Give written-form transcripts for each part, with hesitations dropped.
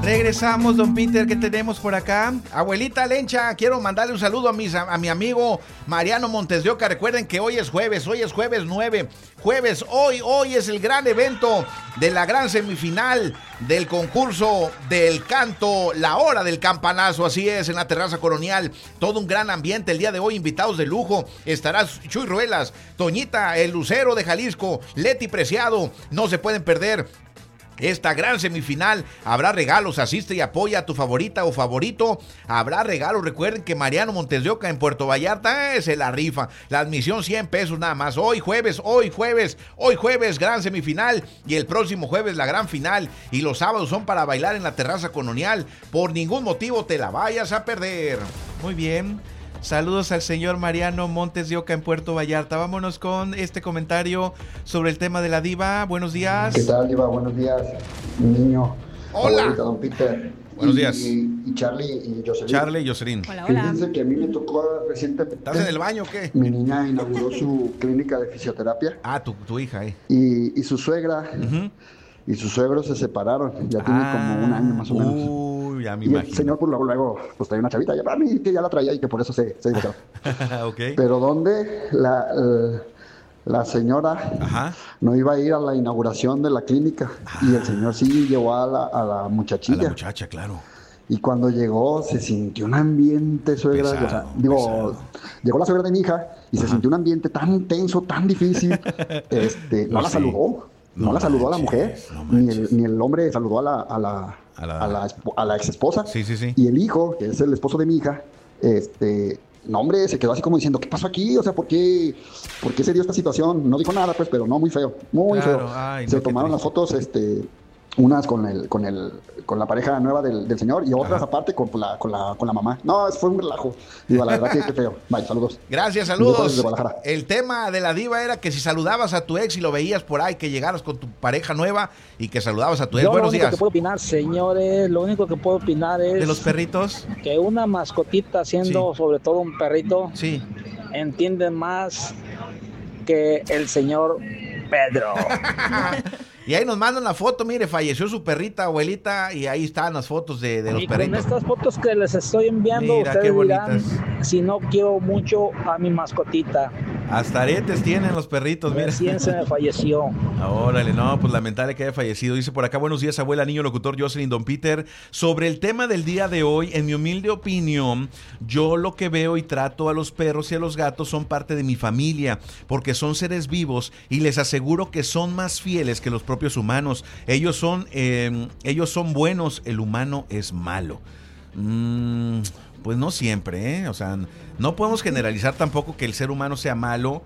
Regresamos, don Peter, ¿qué tenemos por acá? Abuelita Lencha, quiero mandarle un saludo a mi amigo Mariano Montes de Oca. Recuerden que hoy es jueves 9. Hoy es el gran evento de la gran semifinal del concurso del canto, la hora del campanazo, así es, en la terraza colonial. Todo un gran ambiente el día de hoy, invitados de lujo. Estará Chuy Ruelas, Toñita, el Lucero de Jalisco, Leti Preciado. No se pueden perder esta gran semifinal. Habrá regalos, asiste y apoya a tu favorita o favorito. Habrá regalos. Recuerden que Mariano Montes de Oca en Puerto Vallarta se la rifa. La admisión 100 pesos nada más. Hoy jueves, gran semifinal. Y el próximo jueves la gran final. Y los sábados son para bailar en la terraza colonial. Por ningún motivo te la vayas a perder. Muy bien. Saludos al señor Mariano Montes de Oca en Puerto Vallarta. Vámonos con este comentario sobre el tema de la diva. Buenos días. ¿Qué tal, diva? Buenos días, mi niño. Hola. Abuelita, don Peter. Buenos días. Y Charlie y Jocelyn. Charlie y Jocelyn. Hola, hola. Fíjense que a mí me tocó recientemente. ¿Estás en el baño o qué? Mi niña inauguró su clínica de fisioterapia. Ah, tu hija, Y su suegra y su suegro se separaron. Ya tiene como un año más o menos. Ya me y imagino. el señor pues luego pues traía una chavita, ya, para mí que ya la traía y que por eso se divorció. Okay. Pero donde la señora no iba a ir a la inauguración de la clínica y el señor sí llevó a la muchachilla. A la muchacha, claro. Y cuando llegó se sintió un ambiente, suegra, pesado. Llegó la suegra de mi hija y se sintió un ambiente tan tenso, tan difícil. No la saludó. No la saludó a la mujer, ni el hombre saludó a la ex esposa. Sí. Y el hijo, que es el esposo de mi hija, no, hombre, se quedó así como diciendo, ¿qué pasó aquí? O sea, ¿por qué se dio esta situación? No dijo nada, pues, pero no, muy feo, muy feo. Ay, Se tomaron las fotos, unas con la pareja nueva del señor y otras aparte con la mamá. No, fue un relajo. Digo, la verdad que qué feo. Bye, saludos. Gracias, saludos. El tema de la diva era que si saludabas a tu ex y lo veías por ahí, que llegaras con tu pareja nueva y que saludabas a tu ex. Buenos días. Lo único que puedo opinar, señores, es... ¿De los perritos? Que una mascotita, siendo sobre todo un perrito, entiende más que el señor Pedro. Y ahí nos mandan la foto, mire, falleció su perrita, abuelita, y ahí están las fotos de los perritos. Y con estas fotos que les estoy enviando, mira, ustedes dirán si no quiero mucho a mi mascotita. Hasta aretes tienen los perritos, mira. Recién se me falleció. Órale, no, pues lamentable que haya fallecido. Dice por acá, buenos días, abuela, niño, locutor, Jocelyn, don Peter. Sobre el tema del día de hoy, en mi humilde opinión, yo lo que veo y trato a los perros y a los gatos son parte de mi familia, porque son seres vivos y les aseguro que son más fieles que los propios humanos. Ellos son buenos, el humano es malo. Pues no siempre, O sea, no podemos generalizar tampoco que el ser humano sea malo.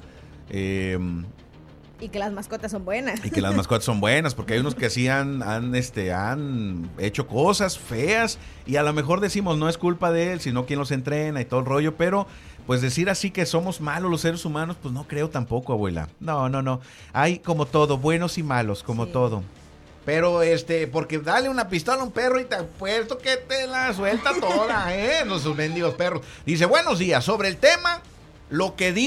Y que las mascotas son buenas. Y que las mascotas son buenas, porque hay unos que sí han hecho cosas feas y a lo mejor decimos no es culpa de él, sino quien los entrena y todo el rollo, pero pues decir así que somos malos los seres humanos, pues no creo tampoco, abuela. No. Hay como todo, buenos y malos, como todo. Pero porque dale una pistola a un perro y te apuesto que te la suelta toda, esos mendigos perros. Dice, buenos días, sobre el tema, lo que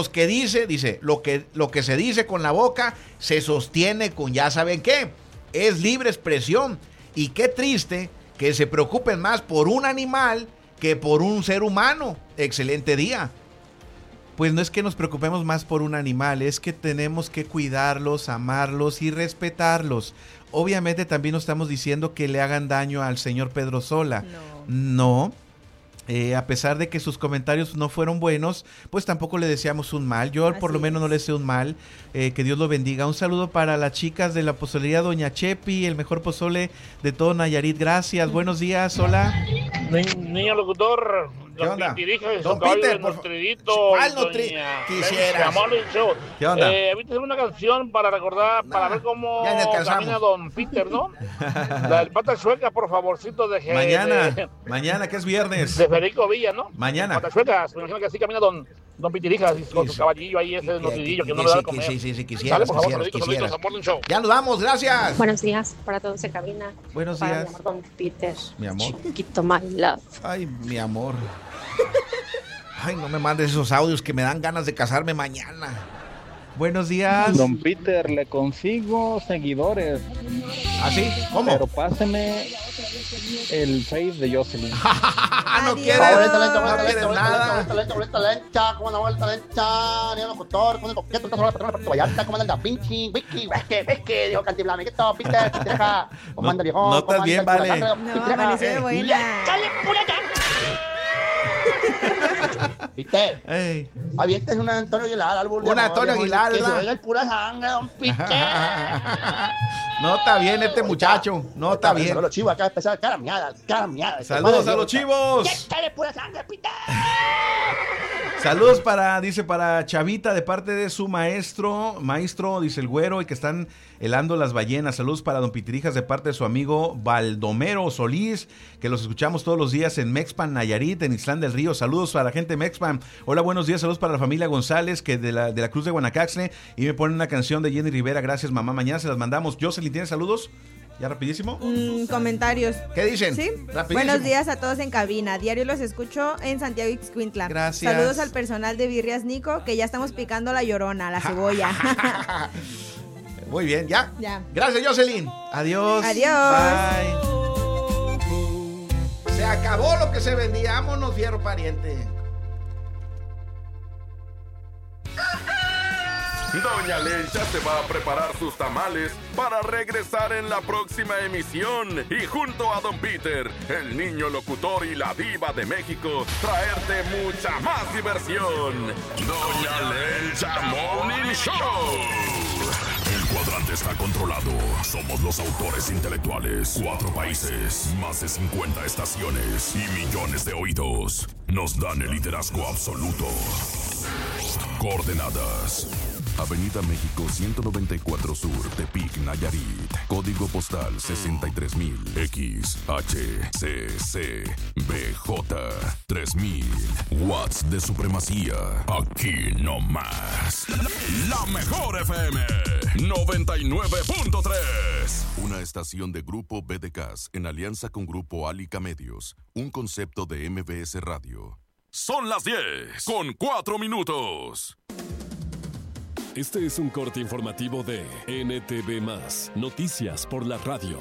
se dice con la boca se sostiene con ya saben qué, es libre expresión. Y qué triste que se preocupen más por un animal que por un ser humano. Excelente día. Pues no es que nos preocupemos más por un animal, es que tenemos que cuidarlos, amarlos y respetarlos. Obviamente también no estamos diciendo que le hagan daño al señor Pedro Sola. No. A pesar de que sus comentarios no fueron buenos, pues tampoco le deseamos un mal. Yo por lo menos no le deseo un mal. Que Dios lo bendiga. Un saludo para las chicas de la pozolería Doña Chepi, el mejor pozole de todo Nayarit. Gracias. Buenos días. Hola. Niño locutor. ¿Qué onda? Don Peter, ¿cuál quisiera? ¿Qué onda? Ahorita una canción para recordar, para ver cómo camina Don Peter, ¿no? La del Pata Chueca, por favorcito de Mañana que es viernes. De Federico Villa, ¿no? Mañana. Pata Chueca, me imagino que así camina Don Pitirijas con su caballillo ahí, ese notidillo que no le da a comer. Sí, quisieras. Show. Ya nos vamos, gracias. Buenos días para todos en cabina. Buenos días. Mi amor, Don Peter. Mi amor. Chiquito, my love. Ay, mi amor. Ay, no me mandes esos audios que me dan ganas de casarme mañana. Buenos días. Don Peter, le consigo seguidores. ¿Ah, sí? ¿Cómo? Pero páseme El Face de Jocelyn. No quiere nada. Lencha, ¿cómo anda vuelta lencha? Ni locutor, con el coqueto, estás hablando de Vallarta, ¿cómo anda Vinci, Vicky, ves que dijo Cantinflas, amiguito, Peter, Pitreja, ¿cómo anda viejo? No estás bien, vale. No, amaneció de buena. Peter, avientes un Antonio Aguilar al burro. Un Antonio Aguilar, que se ¿verdad? oiga el pura sangre, don Peter. No está bien este muchacho, no está bien. Saludos, chivos, acá empezar cara miada. Saludos a los chivos. ¡Échale pura sangre, Peter! Saludos para Chavita de parte de su maestro, dice el güero, y que están helando las ballenas. Saludos para don Pitirijas de parte de su amigo Baldomero Solís, que los escuchamos todos los días en Mexpan, Nayarit, en Islán del Río. Saludos a la gente de Mexpan. Hola, buenos días. Saludos para la familia González, que de la Cruz de Guanacaxle, y me ponen una canción de Jenny Rivera. Gracias, mamá. Mañana se las mandamos. Jocelyn, ¿tienes saludos? ¿Ya rapidísimo? Comentarios. ¿Qué dicen? Sí. Rapidísimo. Buenos días a todos en cabina. Diario los escucho en Santiago Ixcuintla. Gracias. Saludos al personal de Birrias Nico, que ya estamos picando la llorona, la cebolla. Muy bien, ¿ya? Ya. Gracias, Jocelyn. Adiós. Adiós. Bye. Se acabó lo que se vendía. Vámonos, fierro pariente. Doña Lencha se va a preparar sus tamales para regresar en la próxima emisión y junto a Don Peter, el niño locutor y la diva de México, traerte mucha más diversión. Doña Lencha Morning Show. El cuadrante está controlado. Somos los autores intelectuales. 4 países, más de 50 estaciones y millones de oídos. Nos dan el liderazgo absoluto. Coordenadas: Avenida México 194 Sur, Tepic, Nayarit. Código postal 63000. XHCC BJ 3000. Watts de supremacía. Aquí no más. La mejor FM 99.3. Una estación de Grupo BDCAS en alianza con Grupo Álica Medios. Un concepto de MBS Radio. Son las 10:04. Este es un corte informativo de NTV+, Noticias por la Radio.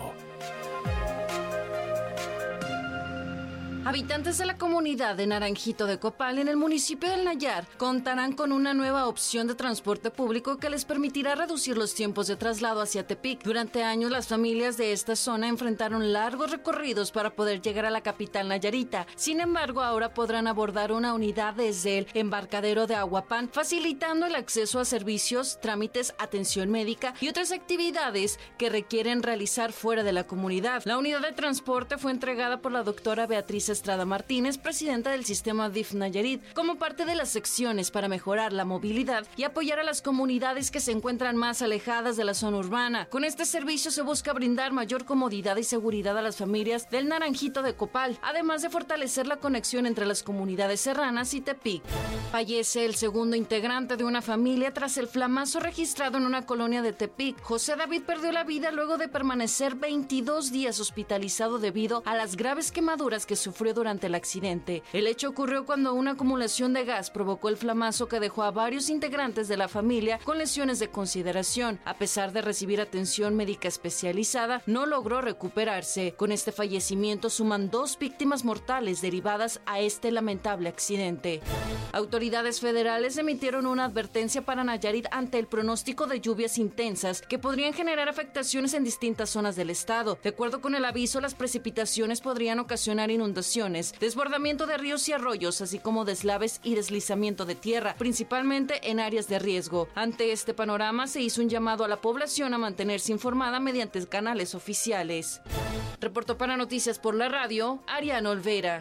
Habitantes de la comunidad de Naranjito de Copal, en el municipio del Nayar, contarán con una nueva opción de transporte público que les permitirá reducir los tiempos de traslado hacia Tepic. Durante años, las familias de esta zona enfrentaron largos recorridos para poder llegar a la capital nayarita. Sin embargo, ahora podrán abordar una unidad desde el embarcadero de Aguapan, facilitando el acceso a servicios, trámites, atención médica y otras actividades que requieren realizar fuera de la comunidad. La unidad de transporte fue entregada por la doctora Beatriz Estrada Martínez, presidenta del sistema DIF Nayarit, como parte de las secciones para mejorar la movilidad y apoyar a las comunidades que se encuentran más alejadas de la zona urbana. Con este servicio se busca brindar mayor comodidad y seguridad a las familias del Naranjito de Copal, además de fortalecer la conexión entre las comunidades serranas y Tepic. Fallece el segundo integrante de una familia tras el flamazo registrado en una colonia de Tepic. José David perdió la vida luego de permanecer 22 días hospitalizado debido a las graves quemaduras que sufrió durante el accidente. El hecho ocurrió cuando una acumulación de gas provocó el flamazo que dejó a varios integrantes de la familia con lesiones de consideración. A pesar de recibir atención médica especializada, no logró recuperarse. Con este fallecimiento suman 2 víctimas mortales derivadas a este lamentable accidente. Autoridades federales emitieron una advertencia para Nayarit ante el pronóstico de lluvias intensas que podrían generar afectaciones en distintas zonas del estado. De acuerdo con el aviso, las precipitaciones podrían ocasionar inundaciones, desbordamiento de ríos y arroyos, así como deslaves y deslizamiento de tierra, principalmente en áreas de riesgo. Ante este panorama, se hizo un llamado a la población a mantenerse informada mediante canales oficiales. Reportó para Noticias por la Radio, Ariana Olvera.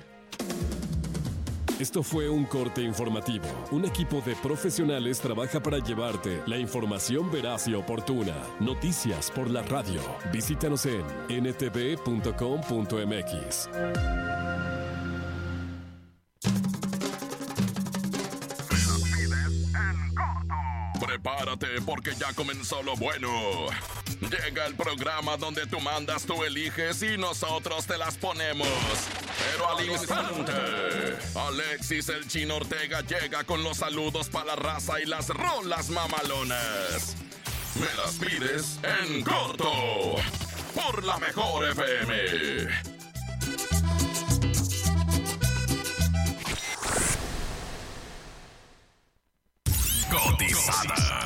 Esto fue un corte informativo. Un equipo de profesionales trabaja para llevarte la información veraz y oportuna. Noticias por la Radio. Visítanos en ntv.com.mx. Prepárate porque ya comenzó lo bueno. Llega el programa donde tú mandas, tú eliges y nosotros te las ponemos. Pero al instante, Alexis el Chino Ortega llega con los saludos para la raza y las rolas mamalonas. Me las pides en corto. por la mejor FM. Cotizada.